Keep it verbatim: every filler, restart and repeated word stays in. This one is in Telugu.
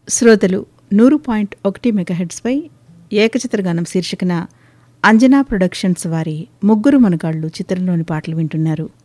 శ్రోతలు నూరు పాయింట్ ఒకటి మెగాహెడ్స్పై ఏకచిత్రగానం శీర్షికన అంజనా ప్రొడక్షన్స్ వారి ముగ్గురు మనగాళ్ళు చిత్రంలోని పాటలు వింటున్నారు.